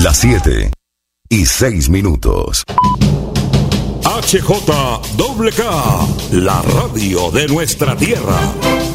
Las 7:06. HJWK, la radio de nuestra tierra.